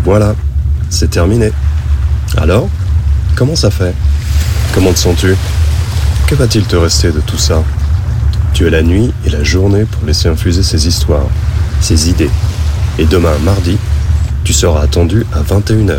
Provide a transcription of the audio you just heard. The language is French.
Voilà, c'est terminé. Alors, comment ça fait? Comment te sens-tu? Que va-t-il te rester de tout ça? Tu as la nuit et la journée pour laisser infuser ces histoires, ces idées. Et demain, mardi, tu seras attendu à 21h.